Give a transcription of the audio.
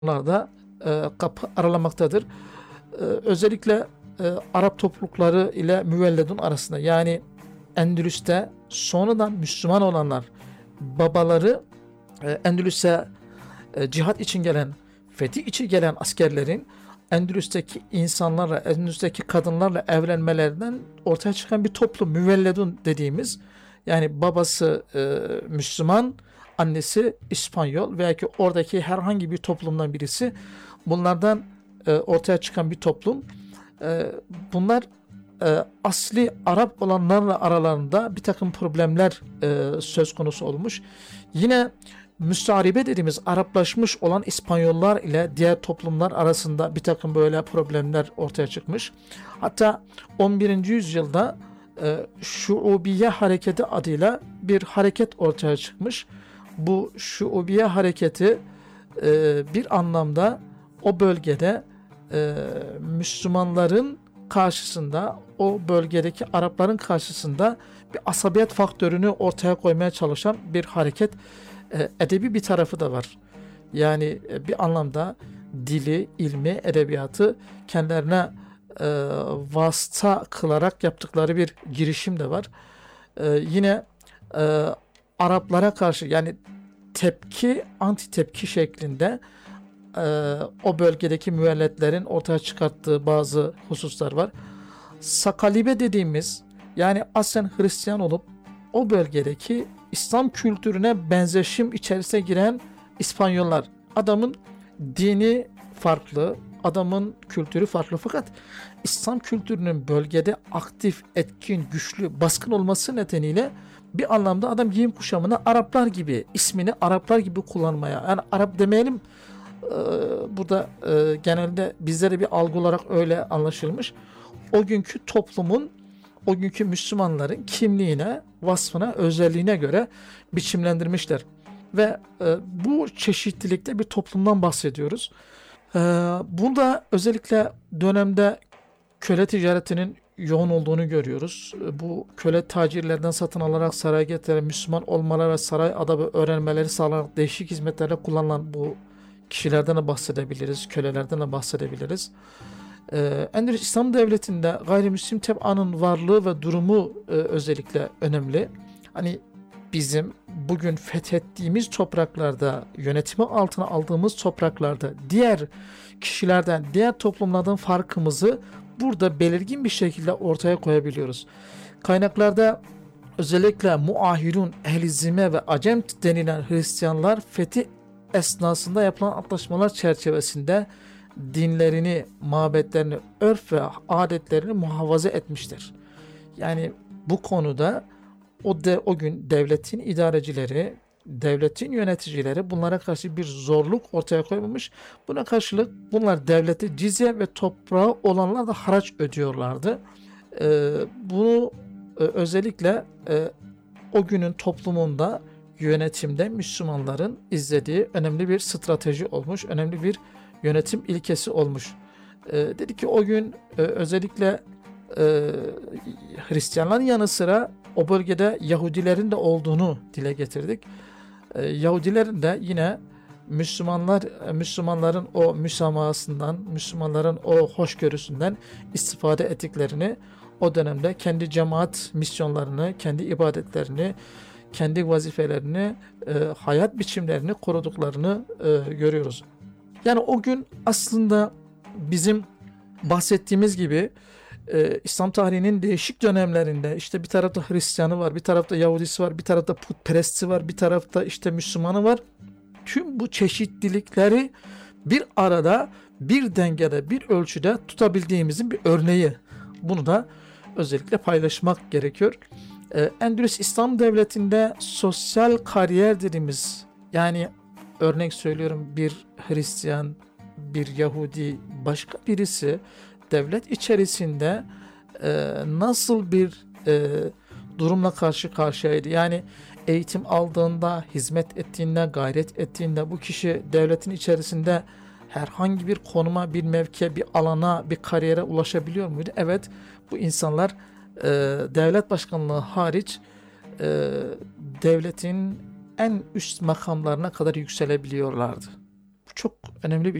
da kapı aralamaktadır. Özellikle Arap toplulukları ile Müvelledun arasında, yani Endülüs'te sonradan Müslüman olanlar, babaları Endülüs'e cihat için gelen, fetih için gelen askerlerin Endülüs'teki insanlarla, Endülüs'teki kadınlarla evlenmelerinden ortaya çıkan bir toplum, Müvelledun dediğimiz, yani babası Müslüman, annesi İspanyol veya ki oradaki herhangi bir toplumdan birisi, bunlardan ortaya çıkan bir toplum. Bunlar asli Arap olanlarla aralarında bir takım problemler söz konusu olmuş. Yine müstaribe dediğimiz Araplaşmış olan İspanyollar ile diğer toplumlar arasında bir takım böyle problemler ortaya çıkmış. Hatta 11. yüzyılda Şuubiye hareketi adıyla bir hareket ortaya çıkmış. Bu Şuubiye hareketi bir anlamda o bölgede Müslümanların karşısında, o bölgedeki Arapların karşısında bir asabiyet faktörünü ortaya koymaya çalışan bir hareket. Edebi bir tarafı da var. Yani bir anlamda dili, ilmi, edebiyatı kendilerine vasıta kılarak yaptıkları bir girişim de var. Yine Araplara karşı, yani tepki, anti tepki şeklinde o bölgedeki müvelletlerin ortaya çıkarttığı bazı hususlar var. Sakalibe dediğimiz, yani aslen Hristiyan olup o bölgedeki İslam kültürüne benzeşim içerisine giren İspanyollar. Adamın dini farklı, adamın kültürü farklı, fakat İslam kültürünün bölgede aktif, etkin, güçlü, baskın olması nedeniyle bir anlamda adam giyim kuşamını Araplar gibi, ismini Araplar gibi kullanmaya, yani Arap demeyelim, burada genelde bizlere bir algı olarak öyle anlaşılmış. O günkü toplumun, o günkü Müslümanların kimliğine, vasfına, özelliğine göre biçimlendirmişler. Ve bu çeşitlilikte bir toplumdan bahsediyoruz. Burada özellikle dönemde köle ticaretinin yoğun olduğunu görüyoruz. Bu köle tacirlerden satın alarak saraya getirilen, Müslüman olmaları ve saray adabı öğrenmeleri sağlanarak değişik hizmetlerde kullanılan bu kişilerden de bahsedebiliriz, kölelerden de bahsedebiliriz. Endülüs İslam Devleti'nde gayrimüslim tebaanın varlığı ve durumu özellikle önemli. Hani bizim bugün fethettiğimiz topraklarda, yönetimi altına aldığımız topraklarda diğer kişilerden, diğer toplumlardan farkımızı burada belirgin bir şekilde ortaya koyabiliyoruz. Kaynaklarda özellikle muahirun, ehli zime ve acem denilen Hristiyanlar fetih esnasında yapılan antlaşmalar çerçevesinde dinlerini, mabetlerini, örf ve adetlerini muhafaza etmiştir. Yani bu konuda o gün devletin idarecileri, devletin yöneticileri bunlara karşı bir zorluk ortaya koymamış. Buna karşılık bunlar devlete cizye ve toprağı olanlar da haraç ödüyorlardı. Bunu özellikle o günün toplumunda, yönetimde Müslümanların izlediği önemli bir strateji olmuş, önemli bir yönetim ilkesi olmuş. Dedi ki o gün özellikle Hristiyanların yanı sıra o bölgede Yahudilerin de olduğunu dile getirdik. Yahudilerin de yine Müslümanların o müsamahasından, Müslümanların o hoşgörüsünden istifade ettiklerini, o dönemde kendi cemaat misyonlarını, kendi ibadetlerini, kendi vazifelerini, hayat biçimlerini koruduklarını görüyoruz. Yani o gün aslında bizim bahsettiğimiz gibi İslam tarihinin değişik dönemlerinde işte bir tarafta Hristiyanı var, bir tarafta Yahudisi var, bir tarafta putperesti var, bir tarafta işte Müslümanı var. Tüm bu çeşitlilikleri bir arada, bir dengede, bir ölçüde tutabildiğimizin bir örneği. Bunu da özellikle paylaşmak gerekiyor. Endülüs İslam Devleti'nde sosyal kariyer dediğimiz, yani örnek söylüyorum, bir Hristiyan, bir Yahudi, başka birisi devlet içerisinde nasıl bir durumla karşı karşıyaydı? Yani eğitim aldığında, hizmet ettiğinde, gayret ettiğinde bu kişi devletin içerisinde herhangi bir konuma, bir mevkiye, bir alana, bir kariyere ulaşabiliyor muydu? Evet, bu insanlar devlet başkanlığı hariç devletin en üst makamlarına kadar yükselebiliyorlardı. çok önemli bir